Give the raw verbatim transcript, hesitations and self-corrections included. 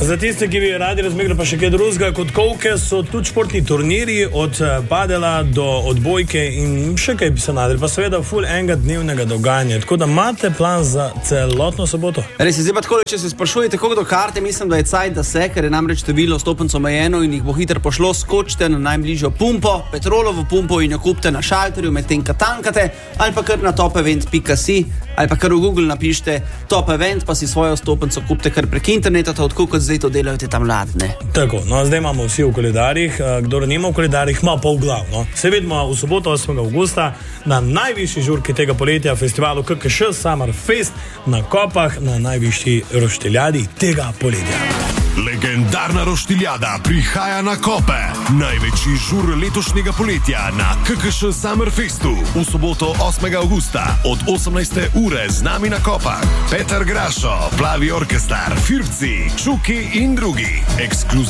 Za tiste, ki bi radi razmišljali pa še kaj drugega kot kovke, so tudi športni turnirji od padela do odbojke in še kaj bi se nadali. Pa seveda ful enega dnevnega dogajanja. Tako da imate plan za celotno soboto. Res je, zdaj pa tako, če se sprašujete, koliko do karte, mislim, da je cajt, da se, ker je namreč število stopenc omejeno in jih bo hitro pošlo, skočite na najbližjo pumpo, petrolovo pumpo in jo kupite na šalterju, medtem ko tankate, ali pa kar na topevent pika si, ali pa kar v Google napišite Top Event, pa si svojo stopenco kupite kar prek interneta, tako kot zdaj to delajo te tam mladi, ne? Tako, no zdaj imamo vsi v koledarjih, kdor nima v koledarjih, ima pol glav, no. Se vidimo v soboto osmega avgusta na najvišji žurki tega poletja, festivalu K K Š Summer Fest na Kopah, na najvišji roštiljadi tega poletja. Legendarna roštiljada prihaja na Kope. Največji žur letošnjega poletja na K K Š Summer Festu v soboto osmega avgusta od osemnajste ure z nami na Kopah. Peter Grašo, Plavi orkestar, Firci, Čuki in drugi. Ekskluzivno